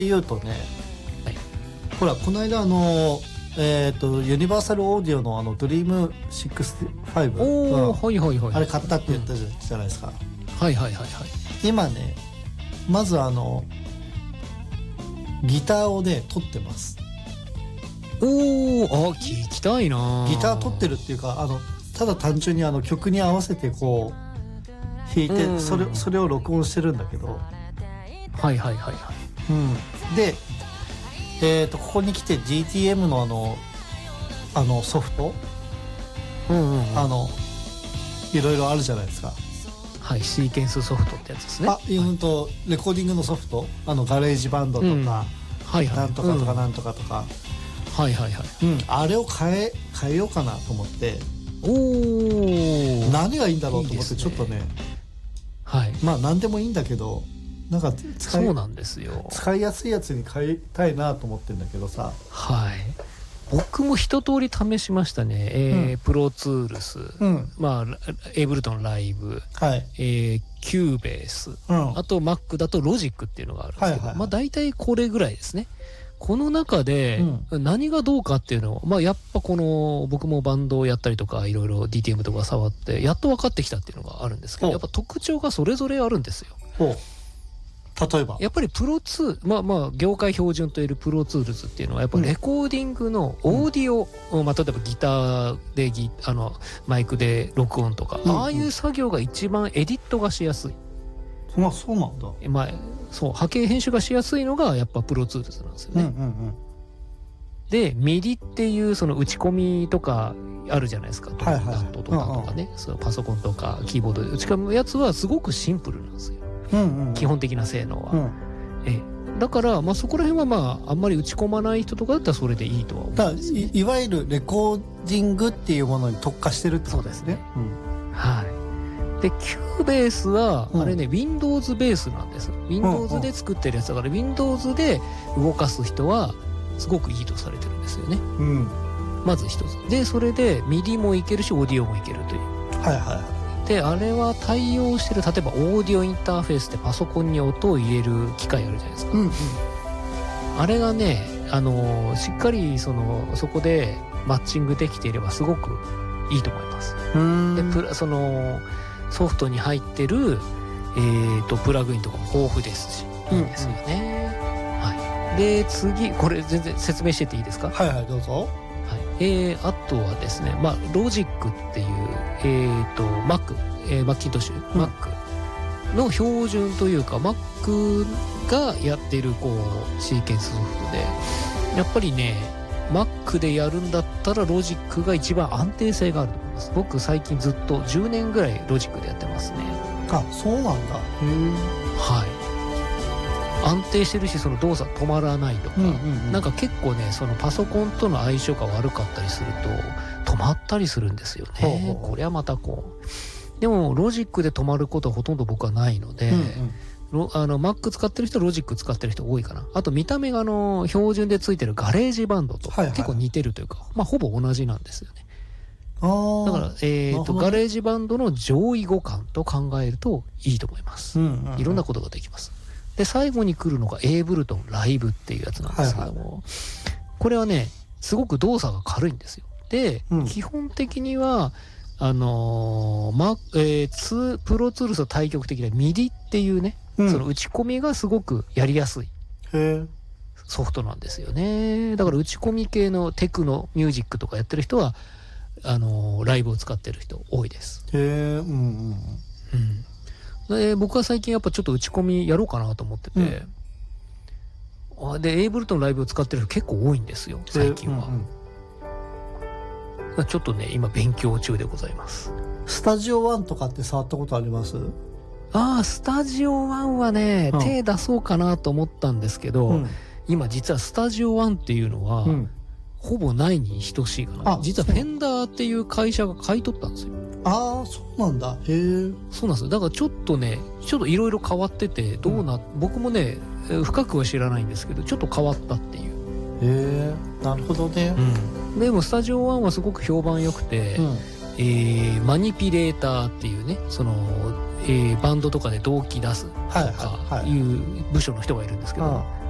言うとね、 はい、 ほらこの間ユニバーサルオーディオのドリーム65、 おー、はいはいはい、 あれ買ったって言ったじゃないですか、 はいはいはいはい。 今ねまずギターをね取ってます。 おー、聞きたいな。 ギター取ってるっていうかただ単純に曲に合わせてこう弾いて、それを録音してるんだけど、 はいはいはいはい。 で、ここに来て GTM のソフト、いろいろあるじゃないですか。 はい、シーケンスソフトってやつですね。 レコーディングのソフト、ガレージバンドとか、 はいはい、 なんとかとかなんとかとか、 はいはいはい、 あれを変えようかなと思って、何がいいんだろうと思って、ちょっとね、はい、まあ何でもいいんだけど、なんかそうなんですよ、 使いやすいやつに変えたいなと思ってんだけどさ。 はい、僕も一通り試しましたね。プロツールス、まあエイブルトンライブ、 はい、 キューベース、あと Mac だとロジックっていうのがあるんですけど、まあ大体これぐらいですね。この中で何がどうかっていうのを、まあやっぱ僕もバンドをやったりとかいろいろ DTM とか触ってやっと分かってきたっていうのがあるんですけど、やっぱ特徴がそれぞれあるんですよ。 例えばやっぱりプロツー、まあ業界標準といるプロツールズっていうのはやっぱレコーディングのオーディオ、まあ例えばギターでマイクで録音とか、ああいう作業が一番エディットがしやすい。 まあそうなんだ。 まあそう波形編集がしやすいのがやっぱプロツールズなんですよね。でミディっていうその打ち込みとかあるじゃないですか。ドラムナットとかとかね、パソコンとかキーボードで打ち込むやつはすごくシンプルなんですよ。基本的な性能は。だからまあそこら辺はまああんまり打ち込まない人とかだったらそれでいいとは思うんですね。 いわゆるレコーディングっていうものに特化してるってことですね。 はい。でキューベースはあれね、Windows ベースなんです。Windows で作ってるやつだから、Windows で動かす人はすごくいいとされてるんですよね。まず一つで、それで MIDI もいけるしオーディオもいけるという。であれは対応してる、例えばオーディオインターフェースでパソコンに音を入れる機械あるじゃないですか。あれがねしっかりそこでマッチングできていればすごくいいと思います。でソフトに入ってるプラグインとかも豊富ですしいいんですよね。はい。で次これ全然説明してていいですか？ はいはい、どうぞ。 あとはですね、まあロジックっていうマッキントッシュ、Mac の標準というか Mac がやっているシーケンスソフトで、やっぱりね Mac でやるんだったらロジックが一番安定性があると思います。僕最近ずっと10年ぐらいロジックでやってますね。 あ、そうなんだ。 はい。安定してるし、その動作止まらないとか、なんか結構ねパソコンとの相性が悪かったりすると止まったりするんですよね。これはまたでもロジックで止まることはほとんど僕はないので、Mac 使ってる人はロジック使ってる人多いかな。あと見た目が標準でついてるガレージバンドと結構似てるというか、まあほぼ同じなんですよね。だからガレージバンドの上位互換と考えるといいと思います。いろんなことができます。で最後に来るのがエイブルトンライブっていうやつなんですけども、これはねすごく動作が軽いんですよ。で、基本的にはプロツールスの対極的なミディっていうね、その打ち込みがすごくやりやすいソフトなんですよね。だから打ち込み系のテクノミュージックとかやってる人はライブを使ってる人多いです。で僕は最近やっぱちょっと打ち込みやろうかなと思ってて、でエイブルトンライブを使ってる人結構多いんですよ最近は。ちょっとね今勉強中でございます。 スタジオワンとかって触ったことあります？ スタジオワンはね、手出そうかなと思ったんですけど、今実はスタジオワンっていうのは、ほぼないに等しいかな。実はフェンダーっていう会社が買い取ったんですよ。 そうなんだ。へえ。 そうなんですよ。だからちょっといろいろ変わってて、僕もね深くは知らないんですけど、ちょっと変わったっていう。 へえ、なるほどね。 でもスタジオワンはすごく評判良くて、マニピュレーターっていうね、バンドとかで動機出すとかいう部署の人がいるんですけど、